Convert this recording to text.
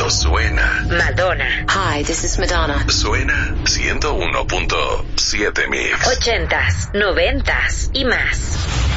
Esto suena. Madonna. Hi, this is Madonna. Suena 101.7 Mix. 80s, 90s y más.